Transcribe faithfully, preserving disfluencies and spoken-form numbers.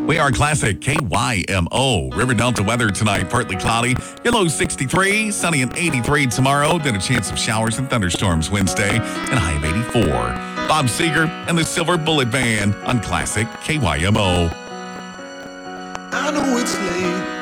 We are Classic K Y M O. River Delta weather tonight, partly cloudy. Your low sixty-three, sunny and eighty-three tomorrow. Then a chance of showers and thunderstorms Wednesday and a high of eighty-four. Bob Seger and the Silver Bullet Band on Classic K Y M O. I know it's late.